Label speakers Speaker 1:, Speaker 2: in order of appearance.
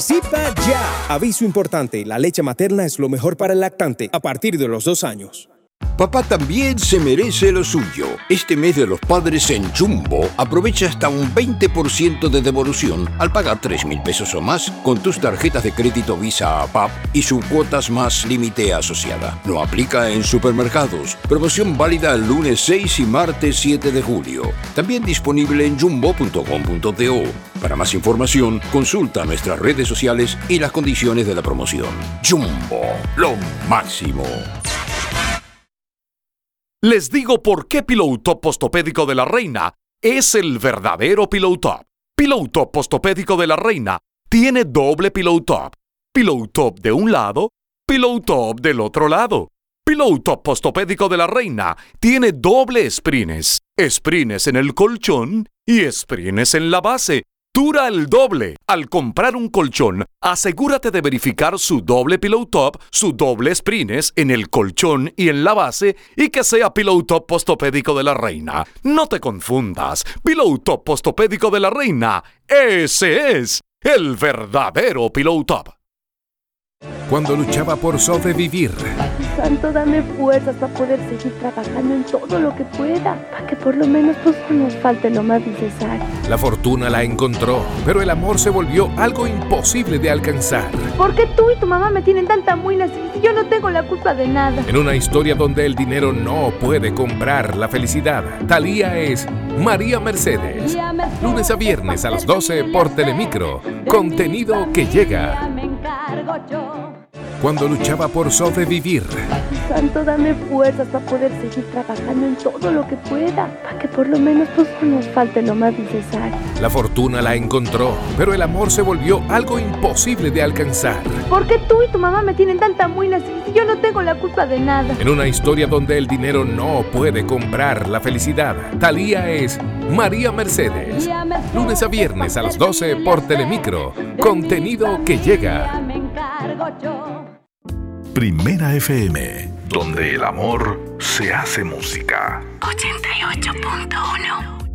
Speaker 1: Participa ya. Aviso importante, la leche materna es lo mejor para el lactante a partir de los 2 años.
Speaker 2: Papá también se merece lo suyo. Este mes de los padres en Jumbo, aprovecha hasta un 20% de devolución al pagar 3.000 pesos o más con tus tarjetas de crédito Visa PAP y sus cuotas más límite asociada. No aplica en supermercados. Promoción válida el lunes 6 y martes 7 de julio. También disponible en jumbo.com.do. Para más información, consulta nuestras redes sociales y las condiciones de la promoción. Jumbo, lo máximo.
Speaker 3: Les digo por qué Pillow Top Postopédico de la Reina es el verdadero Pillow Top. Pillow Top Postopédico de la Reina tiene doble Pillow Top. Pillow Top de un lado, Pillow Top del otro lado. Pillow Top Postopédico de la Reina tiene doble sprines. Sprines en el colchón y sprines en la base. Dura el doble. Al comprar un colchón, asegúrate de verificar su doble Pillow Top, su doble sprines en el colchón y en la base y que sea Pillow Top Postopédico de la Reina. No te confundas. Pillow Top Postopédico de la Reina, ese es el verdadero Pillow Top.
Speaker 4: Cuando luchaba por sobrevivir.
Speaker 5: Santo, dame fuerzas para poder seguir trabajando en todo lo que pueda, para que por lo menos pues no nos falte lo más necesario.
Speaker 4: La fortuna la encontró, pero el amor se volvió algo imposible de alcanzar.
Speaker 5: ¿Por qué tú y tu mamá me tienen tanta muina si yo no tengo la culpa de nada?
Speaker 4: En una historia donde el dinero no puede comprar la felicidad, Thalía es María Mercedes. Lunes a viernes a las 12 por Telemicro. Contenido que llega. Cuando luchaba por sobrevivir.
Speaker 5: Santo, dame fuerzas para poder seguir trabajando en todo lo que pueda, para que por lo menos pues no nos falte lo más necesario.
Speaker 4: La fortuna la encontró, pero el amor se volvió algo imposible de alcanzar.
Speaker 5: ¿Por qué tú y tu mamá me tienen tanta muina si yo no tengo la culpa de nada?
Speaker 4: En una historia donde el dinero no puede comprar la felicidad, Thalía es María Mercedes. Lunes a viernes a las 12 por Telemicro. Contenido que llega.
Speaker 6: Primera FM, donde el amor se hace música.
Speaker 7: 88.1